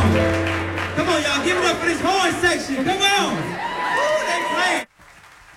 on. Come on, y'all. Give it up for this horn section. Come on.